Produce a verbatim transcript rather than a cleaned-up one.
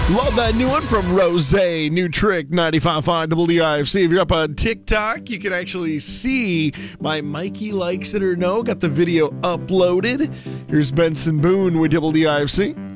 Love that new one from Rose. New trick, ninety-five point five W I F C. If you're up on TikTok, you can actually see my Mikey Likes It or No. Got the video uploaded. Here's Benson Boone with W I F C.